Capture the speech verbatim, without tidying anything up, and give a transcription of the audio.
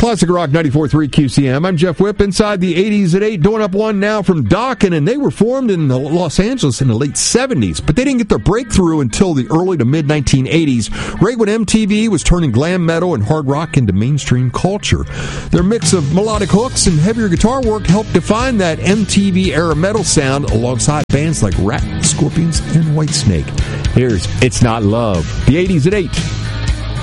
Classic Rock ninety-four point three Q C M. I'm Jeff Whipp. Inside the eighties at eight, doing up one now from Dokken, and they were formed in Los Angeles in the late seventies, but they didn't get their breakthrough until the early to mid nineteen eighties, right when M T V was turning glam metal and hard rock into mainstream culture. Their mix of melodic hooks and heavier guitar work helped define that M T V-era metal sound alongside bands like Rat, Scorpions, and Whitesnake. Here's It's Not Love, the eighties at eight.